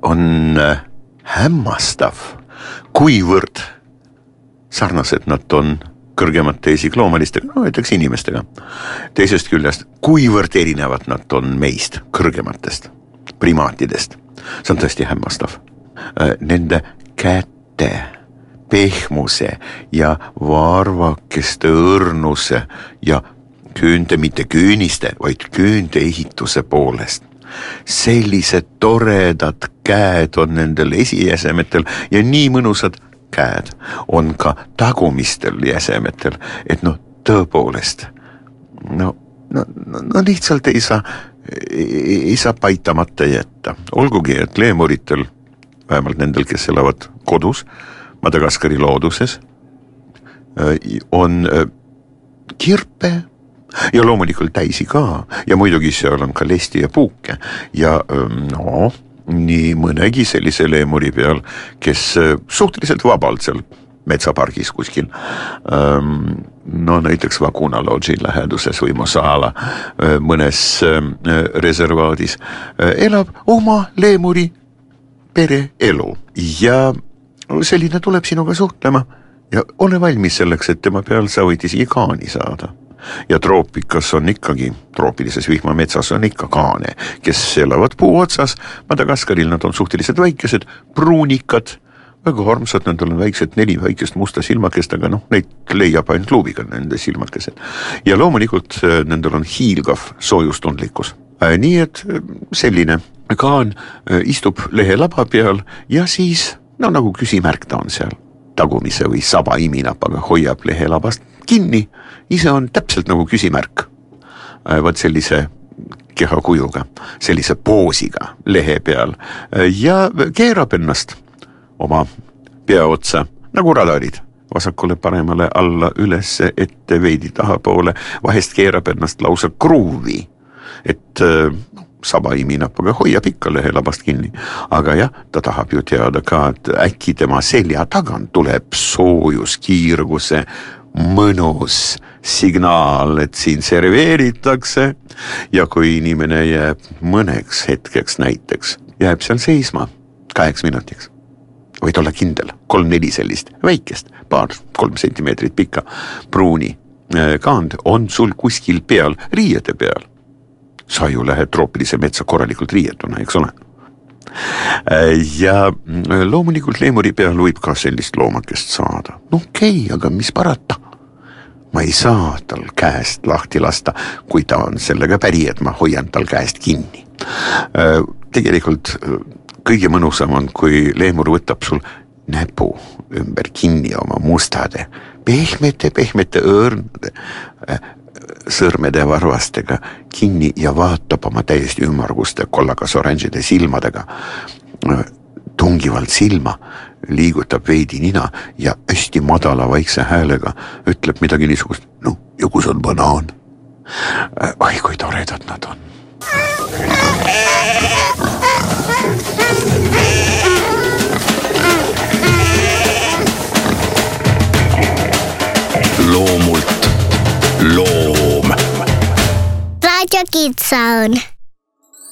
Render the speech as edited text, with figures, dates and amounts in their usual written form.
on hämmastav, kuivõrd sarnased nad on kõrgemate esikloomalistega, no ütleks inimestega. Teisest küljest, kuivõrd erinevad nad on meist, kõrgematest primaatidest. See on tõesti hämmastav. Nende käte, pehmuse ja varvakeste õrnuse ja küünte, mitte küüniste, vaid küünte ehituse poolest. Sellised toredad käed on nendel esijäsemetel ja nii mõnusad käed on ka tagumistel jäsemetel, et tõepoolest, lihtsalt ei saa paitamata jätta. Olgugi, et leemuritel, vähemalt nendel, kes elavad kodus, Madagaskari looduses, on kirpe ja loomulikult täisi ka ja muidugi seal on ka lesti ja puuke ja nii mõnegi sellise leemuri peal, kes suhteliselt vabalt seal metsapargis kuskil, näiteks Vaguna Lodži läheduses või Mosala mõnes reservaadis elab oma leemuri pereelu ja selline tuleb sinuga suhtlema ja ole valmis selleks, et tema peal sa võid isegi kaani saada. Ja troopikas on ikkagi, troopilises vihmametsas on ikka kaane, kes elavad puu otsas. Madagaskaril nad on suhteliselt väikesed, pruunikad, väga armsad, nendel on väiksed 4 väikest musta silmakest, aga neid leiab ainult luubiga nende silmakesed. Ja loomulikult nendel on hiilgav soojustundlikkus. Nii et selline kaan istub lehelaba peal ja siis, nagu küsimärk ta on seal, tagumise või saba iminapaga hoiab lehelabast kinni, ise on täpselt nagu küsimärk. Vaat sellise kehakujuga, sellise poosiga lehe peal ja keerab ennast oma pea otsa nagu radarid, vasakule, paremale, alla, ülesse, ette, veidi tahapoole, vahest keerab ennast lausa kruuvi, et saba iminapaga hoiab ikka lehelabast kinni. Aga jah, ta tahab ju teada ka, et äkki tema selja tagant tuleb soojuskiirguse mõnus signaal, et siin serveeritakse ja kui inimene jääb mõneks hetkeks näiteks, jääb seal seisma 8 minutiks. Võid olla kindel, 3-4 sellist väikest, 2-3 sentimeetrit pikka pruuni kaand on sul kuskil peal, riiede peal. Sa ju lähed troopilise metsa korralikult riietuna, eks ole? Ja loomulikult leemuri peal võib ka sellist loomakest saada. Okei, aga mis parata? Ma ei saa tal käest lahti lasta, kui ta on sellega päri, et ma hoian tal käest kinni. Tegelikult kõige mõnusam on, kui leemur võtab sul näpu ümber kinni oma mustade, pehmete õõrnade sõrmede varvastega kinni ja vaatab oma täiesti ümmarguste kollakas oranžide silmadega tungivalt silma, liigutab veidi nina ja hästi madala vaikse häälega ütleb midagi niisugust, ja kus on banaan? Oi, kui toredad nad on. Loomult loom. Radio Kids Zone.